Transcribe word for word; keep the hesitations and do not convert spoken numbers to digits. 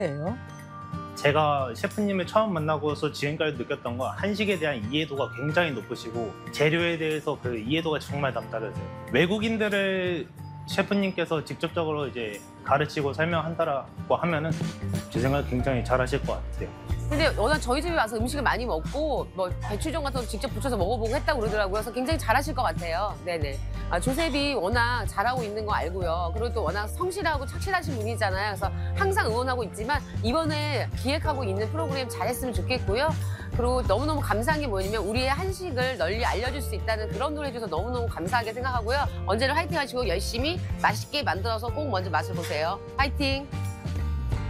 예요? 제가 셰프님을 처음 만나고서 지금까지 느꼈던 건 한식에 대한 이해도가 굉장히 높으시고 재료에 대해서 그 이해도가 정말 남다르세요. 외국인들을 셰프님께서 직접적으로 이제 가르치고 설명한다라고 하면은 제 생각에 굉장히 잘하실 것 같아요. 근데 워낙 저희 집에 와서 음식을 많이 먹고 뭐 배추전 같은 거 직접 부쳐서 먹어보고 했다고 그러더라고요. 그래서 굉장히 잘하실 것 같아요. 네네. 아, 조셉이 워낙 잘하고 있는 거 알고요. 그리고 또 워낙 성실하고 착실하신 분이잖아요. 그래서 항상 응원하고 있지만 이번에 기획하고 있는 프로그램 잘했으면 좋겠고요. 그리고 너무너무 감사한 게 뭐냐면 우리의 한식을 널리 알려줄 수 있다는 그런 걸 해줘서 너무너무 감사하게 생각하고요. 언제나 화이팅 하시고 열심히 맛있게 만들어서 꼭 먼저 맛을 보세요. 화이팅!